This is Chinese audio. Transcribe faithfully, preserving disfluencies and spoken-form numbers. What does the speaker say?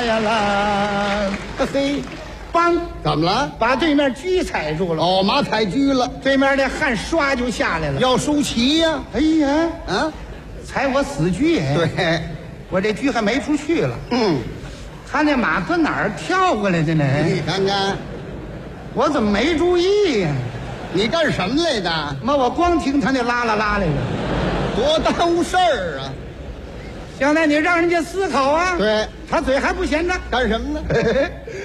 啦呀啦，嘿，梆， 怎么了？ 把对面车踩住了。 哦，马踩车了， 对面那汗唰就下来了。 要输棋呀、 哎呀， 啊？ 踩我死车哎！ 对， 我这车还没出去了。 嗯， 他那马从哪儿跳过来的呢？ 你看看， 我怎么没注意呀、 你干什么来的？ 妈，我光听他那啦啦啦来了。 多耽误事儿啊！ 现在你让人家思考啊。 对， 他嘴还不闲着。 干什么呢？